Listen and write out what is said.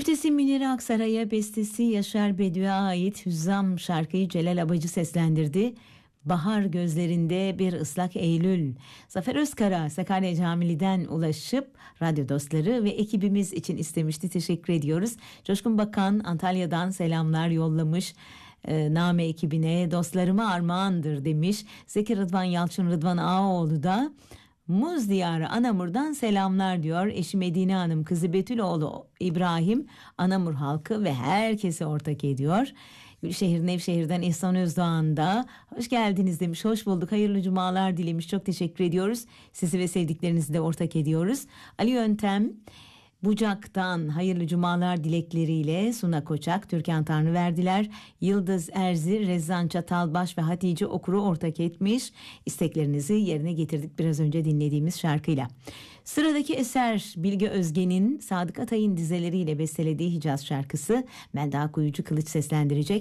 Köftesi Münir Aksaray'a, bestesi Yaşar Bedü'ye ait Hüzzam şarkıyı Celal Abacı seslendirdi. Bahar gözlerinde bir ıslak Eylül. Zafer Özkara Sakarya Camili'den ulaşıp radyo dostları ve ekibimiz için istemişti. Teşekkür ediyoruz. Coşkun Bakan Antalya'dan selamlar yollamış. Name ekibine dostlarıma armağandır demiş. Zeki Rıdvan Yalçın Rıdvan Ağaoğlu da Muz Diyarı Anamur'dan selamlar diyor. Eşi Medine Hanım, kızı Betüloğlu İbrahim, Anamur halkı ve herkese ortak ediyor. Gülşehir Nevşehir'den İhsan Özdoğan da hoş geldiniz demiş. Hoş bulduk. Hayırlı cumalar dilemiş. Çok teşekkür ediyoruz. Sizi ve sevdiklerinizi de ortak ediyoruz. Ali Yöntem Bucak'tan hayırlı cumalar dilekleriyle Suna Koçak, Türkan Tanrıverdiler, Yıldız Erzi, Rezzan Çatalbaş ve Hatice Okur'u ortak etmiş. İsteklerinizi yerine getirdik biraz önce dinlediğimiz şarkıyla. Sıradaki eser Bilge Özgen'in Sadık Atay'ın dizeleriyle bestelediği Hicaz şarkısı. Melda Kuyucu Kılıç seslendirecek.